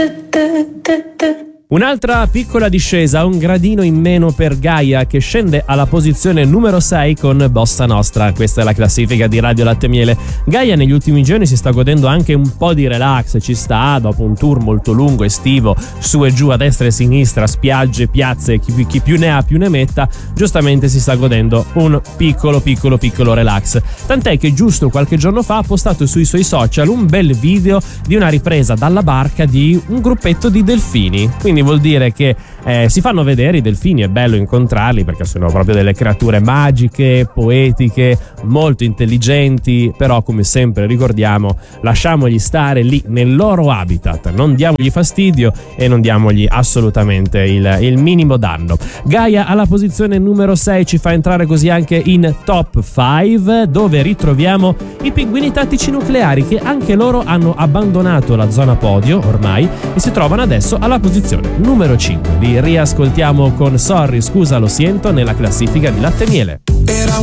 Un'altra piccola discesa, un gradino in meno per Gaia, che scende alla posizione numero 6 con Bossa Nostra. Questa è la classifica di Radio Latte e Miele. Gaia negli ultimi giorni si sta godendo anche un po' di relax, ci sta dopo un tour molto lungo, estivo, su e giù, a destra e sinistra, spiagge, piazze, chi più ne ha più ne metta, giustamente si sta godendo un piccolo relax. Tant'è che giusto qualche giorno fa ha postato sui suoi social un bel video di una ripresa dalla barca di un gruppetto di delfini. Quindi vuol dire che si fanno vedere i delfini, è bello incontrarli perché sono proprio delle creature magiche, poetiche, molto intelligenti, però come sempre ricordiamo, lasciamogli stare lì nel loro habitat, non diamogli fastidio e non diamogli assolutamente il minimo danno. Gaia alla posizione numero 6 ci fa entrare così anche in top 5, dove ritroviamo i Pinguini Tattici Nucleari, che anche loro hanno abbandonato la zona podio ormai e si trovano adesso alla posizione numero 5. Li riascoltiamo con Sorry, scusa, lo sento nella classifica di Latte e Miele.